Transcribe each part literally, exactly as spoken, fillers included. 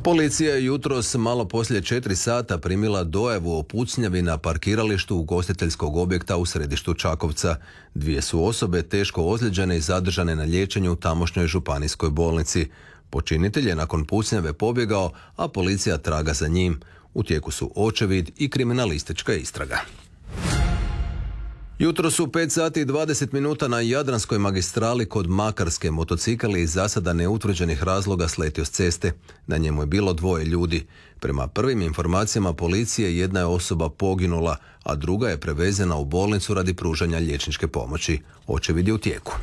Policija je jutros malo poslije četiri sata primila dojavu o pucnjavi na parkiralištu ugostiteljskog objekta u središtu Čakovca. Dvije su osobe teško ozlijeđene i zadržane na liječenju u tamošnjoj županijskoj bolnici. Počinitelj je nakon pucnjave pobjegao, a policija traga za njim. U tijeku su očevid i kriminalistička istraga. Jutro su pet sati i dvadeset minuta na Jadranskoj magistrali kod Makarske motocikl iz zasada neutvrđenih razloga sletio s ceste. Na njemu je bilo dvoje ljudi. Prema prvim informacijama policije jedna je osoba poginula, a druga je prevezena u bolnicu radi pružanja liječničke pomoći. Očevid je u tijeku.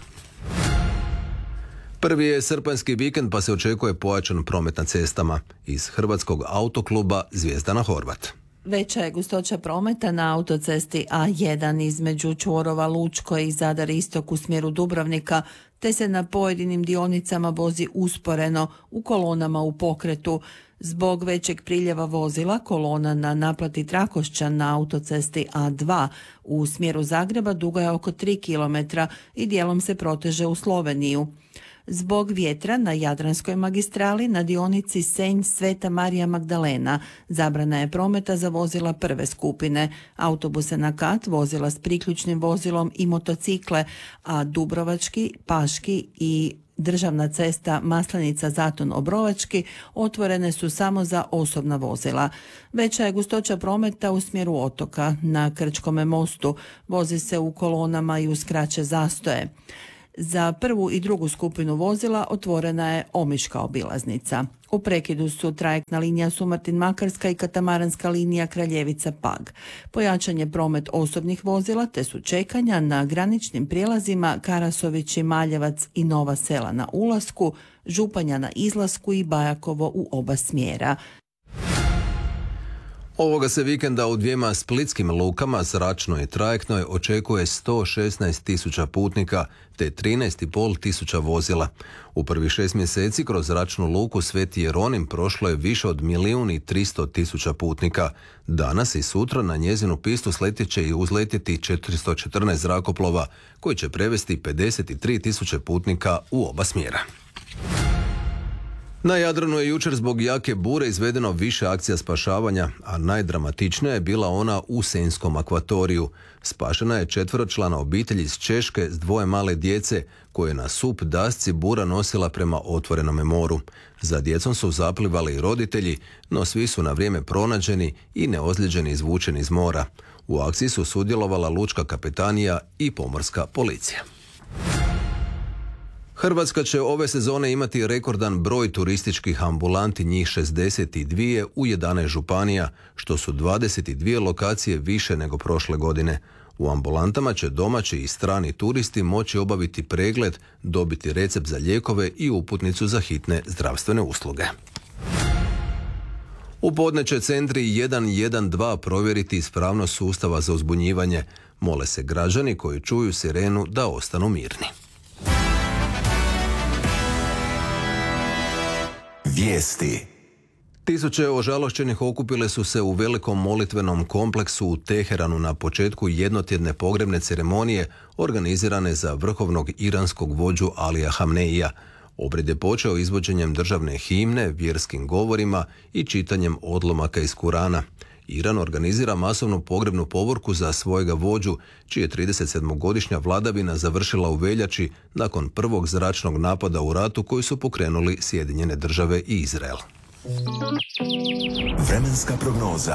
Prvi je srpanjski vikend pa se očekuje pojačan promet na cestama. Iz Hrvatskog autokluba Zvijezdana Horvat. Veća je gustoća prometa na autocesti A jedan između čvorova Lučko i Zadar istok u smjeru Dubrovnika, te se na pojedinim dionicama vozi usporeno u kolonama u pokretu. Zbog većeg priljeva vozila, kolona na naplati Trakošćan na autocesti A dva u smjeru Zagreba duga je oko tri kilometra i dijelom se proteže u Sloveniju. Zbog vjetra na Jadranskoj magistrali na dionici Senj Sveta Marija Magdalena zabrana je prometa za vozila prve skupine, autobuse na kat, vozila s priključnim vozilom i motocikle, a Dubrovački, Paški i državna cesta Maslenica-Zaton-Obrovački otvorene su samo za osobna vozila. Veća je gustoća prometa u smjeru otoka. Na Krčkome mostu vozi se u kolonama i uz kraće zastoje. Za prvu i drugu skupinu vozila otvorena je Omiška obilaznica. U prekidu su trajektna linija Sumartin-Makarska i katamaranska linija Kraljevica-Pag. Pojačan je promet osobnih vozila te su čekanja na graničnim prijelazima Karasović i Maljevac i Nova Sela na ulasku, Županja na izlasku i Bajakovo u oba smjera. Ovoga se vikenda u dvijema splitskim lukama, zračnoj i trajektnoj, očekuje sto šesnaest tisuća putnika te trinaest i pol tisuća vozila. U prvih šest mjeseci kroz zračnu luku Sveti Jeronim prošlo je više od milijun i tristo tisuća putnika. Danas i sutra na njezinu pistu sletit će i uzletjeti četiristo četrnaest zrakoplova koji će prevesti pedeset tri tisuće putnika u oba smjera. Na Jadranu je jučer zbog jake bure izvedeno više akcija spašavanja, a najdramatičnija je bila ona u Senjskom akvatoriju. Spašena je četveročlana obitelj iz Češke s dvoje male djece koje je na sup dasci bura nosila prema otvorenome moru. Za djecom su zaplivali i roditelji, no svi su na vrijeme pronađeni i neozlijeđeni izvučeni iz mora. U akciji su sudjelovala lučka kapetanija i pomorska policija. Hrvatska će ove sezone imati rekordan broj turističkih ambulanti, njih šezdeset dva u jedanaest županija, što su dvadeset dvije lokacije više nego prošle godine. U ambulantama će domaći i strani turisti moći obaviti pregled, dobiti recept za lijekove i uputnicu za hitne zdravstvene usluge. U podne će centri jedan jedan dva provjeriti ispravnost sustava za uzbunjivanje. Mole se građani koji čuju sirenu da ostanu mirni. Vijesti. Tisuće ožalošćenih okupile su se u velikom molitvenom kompleksu u Teheranu na početku jednotjedne pogrebne ceremonije organizirane za vrhovnog iranskog vođu Alija Hamneija. Obred je počeo izvođenjem državne himne, vjerskim govorima i čitanjem odlomaka iz Kurana. Iran organizira masovnu pogrebnu povorku za svojega vođu, čija je tridesetsedmogodišnja vladavina završila u veljači nakon prvog zračnog napada u ratu koji su pokrenuli Sjedinjene države i Izrael. Vremenska prognoza.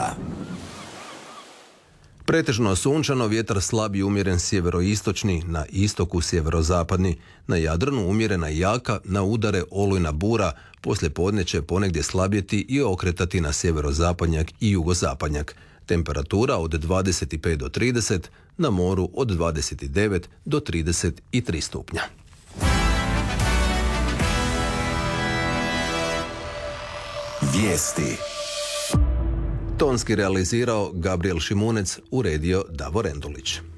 Pretežno sunčano, vjetar slab i umjeren sjeveroistočni, na istoku sjeverozapadni, na Jadranu umjerena i jaka, na udare olujna bura, poslije podne će ponegdje slabjeti i okretati na sjeverozapadnjak i jugozapadnjak. Temperatura od dvadeset pet do trideset, na moru od dvadeset devet do trideset tri stupnja. Vijesti. Tonski realizirao Gabriel Šimunec, uredio Davor Endulić.